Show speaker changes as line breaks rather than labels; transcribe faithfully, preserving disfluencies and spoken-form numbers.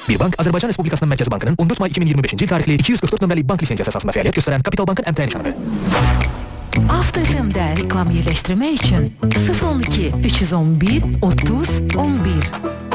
Bir bank Azərbaycan Respublikasının Mərkəzi Bankının on dörd may iki min iyirmi beşinci il tarixli iki yüz qırx dörd nömrəli bank lisensiyası əsasında fəaliyyət göstərən Kapital Bankın əmtəyə nişanıdır.
Avto F M-də reklam yerləşdirmək üçün sıfır on iki üç yüz on bir otuz on bir